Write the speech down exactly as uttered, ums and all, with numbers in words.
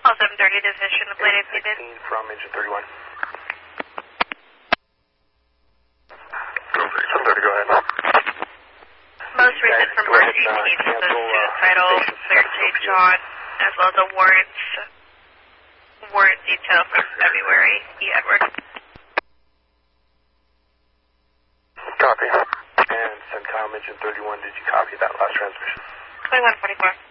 Call seven thirty to position the plate if needed. From engine thirty-one. seven thirty, go ahead. Most recent from R G T just the suicidal, clear change on, as well as a warrant, warrant detail from February. E. Edward. Copy. And CENTCOM engine thirty-one, did you copy that last transmission? twenty-one forty-four.